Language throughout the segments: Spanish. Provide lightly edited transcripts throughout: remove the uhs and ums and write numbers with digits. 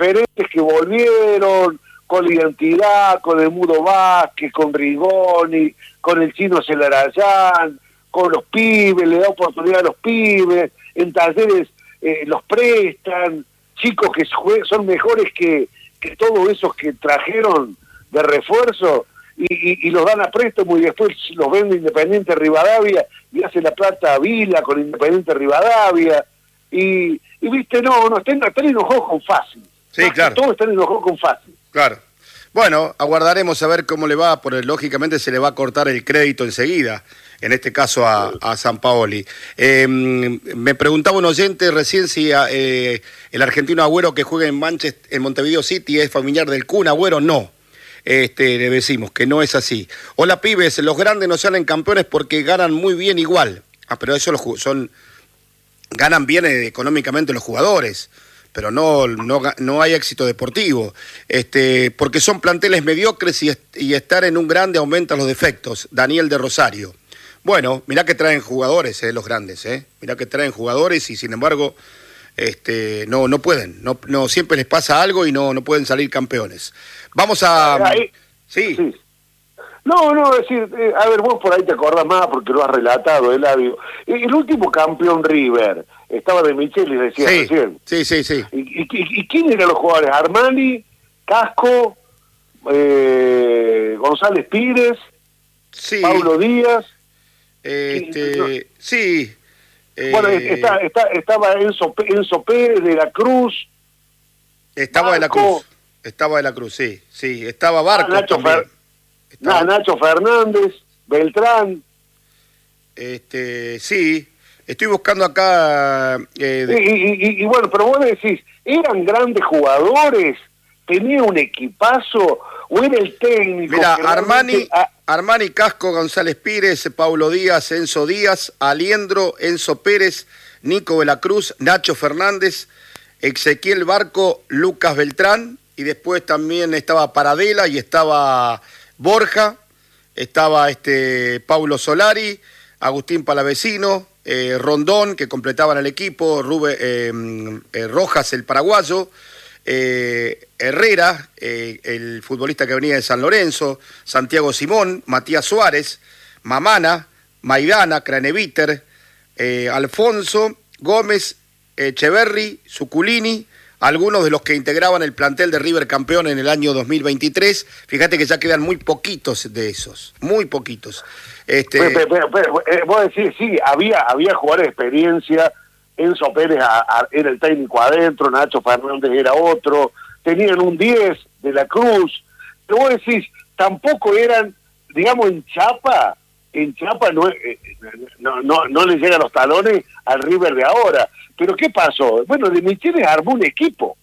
referentes que volvieron con la identidad, con el Mudo Vázquez, con Rigoni, con el Chino Celarayán, con los pibes, le da oportunidad a los pibes, en Talleres los prestan, chicos que son mejores que todos esos que trajeron de refuerzo, y los dan a préstamo y después los vende Independiente Rivadavia y hace la plata a Vila con Independiente Rivadavia, y viste, están enojados con fácil. Sí, claro. Todos están enojados con fácil. Claro. Bueno, aguardaremos a ver cómo le va, porque lógicamente se le va a cortar el crédito enseguida, en este caso a Sampaoli. Me preguntaba un oyente recién si el argentino Agüero que juega en Montevideo City es familiar del Kun Agüero. No. Le decimos que no es así. Hola pibes, los grandes no salen campeones porque ganan muy bien igual. Pero eso ganan bien económicamente los jugadores, pero no hay éxito deportivo, porque son planteles mediocres y estar en un grande aumenta los defectos. Daniel de Rosario. Bueno, mirá que traen jugadores, los grandes, mirá que traen jugadores y sin embargo no pueden, no siempre les pasa algo y no pueden salir campeones. Vamos a... Sí. No, es decir, a ver, vos por ahí te acordás más porque lo has relatado, Eladio. El último campeón River estaba de Michelis, decía recién. Sí. ¿Y quién eran los jugadores? Armani, Casco, González Pires, Paulo Díaz. Sí. Bueno, estaba Enzo Pérez de la Cruz. Estaba de la Cruz, sí. Estaba Barco también. Nacho Fernández, Beltrán. Sí. Estoy buscando acá... Y bueno, pero vos decís, ¿eran grandes jugadores? ¿Tenía un equipazo? ¿O era el técnico? Mira, Armani, Casco, González Pires, Paulo Díaz, Enzo Díaz, Aliendro, Enzo Pérez, Nico de la Cruz, Nacho Fernández, Ezequiel Barco, Lucas Beltrán, y después también estaba Paradela y estaba Borja, estaba Paulo Solari, Agustín Palavecino, Rondón, que completaban el equipo, Rojas, el paraguayo, Herrera, el futbolista que venía de San Lorenzo, Santiago Simón, Matías Suárez, Mamana, Maidana, Craneviter, Alfonso, Gómez, Echeverri, Zuculini, algunos de los que integraban el plantel de River campeón en el año 2023. Fíjate que ya quedan muy poquitos de esos, muy poquitos. Pero, vos decís, sí, había jugadores de experiencia. Enzo Pérez era el técnico adentro, Nacho Fernández era otro, tenían un 10 de la Cruz, pero vos decís, tampoco eran, digamos, en Chapa no le llegan los talones al River de ahora. Pero ¿qué pasó? Bueno, De Michelis armó un equipo.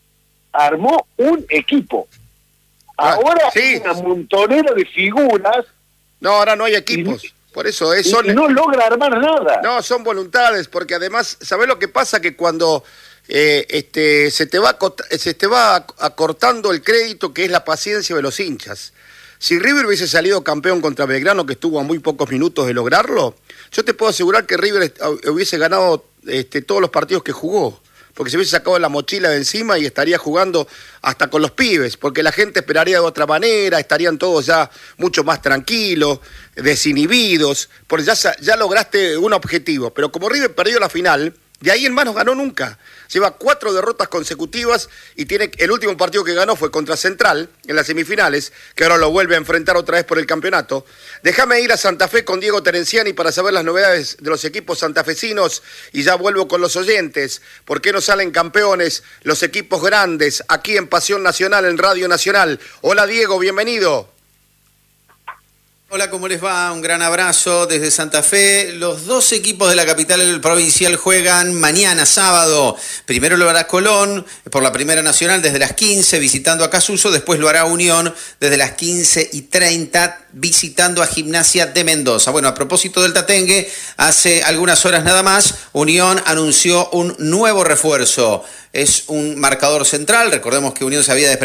Ahora hay una montonera de figuras. No, ahora no hay equipos. Por eso y no logra armar nada. No, son voluntades, porque además, ¿sabés lo que pasa? Que cuando se te va acortando el crédito, que es la paciencia de los hinchas. Si River hubiese salido campeón contra Belgrano, que estuvo a muy pocos minutos de lograrlo, yo te puedo asegurar que River hubiese ganado todos los partidos que jugó, porque se hubiese sacado la mochila de encima y estaría jugando hasta con los pibes, porque la gente esperaría de otra manera, estarían todos ya mucho más tranquilos, desinhibidos, porque ya lograste un objetivo. Pero como River perdió la final, de ahí en más no ganó nunca. Lleva 4 derrotas consecutivas y el último partido que ganó fue contra Central en las semifinales, que ahora lo vuelve a enfrentar otra vez por el campeonato. Déjame ir a Santa Fe con Diego Terenciani para saber las novedades de los equipos santafesinos y ya vuelvo con los oyentes. ¿Por qué no salen campeones los equipos grandes aquí en Pasión Nacional, en Radio Nacional? Hola Diego, bienvenido. Hola, ¿cómo les va? Un gran abrazo desde Santa Fe. Los dos equipos de la capital provincial juegan mañana, sábado. Primero lo hará Colón por la Primera Nacional desde las 15 visitando a Casuso. Después lo hará Unión desde las 15:30 visitando a Gimnasia de Mendoza. Bueno, a propósito del Tatengue, hace algunas horas nada más, Unión anunció un nuevo refuerzo. Es un marcador central. Recordemos que Unión se había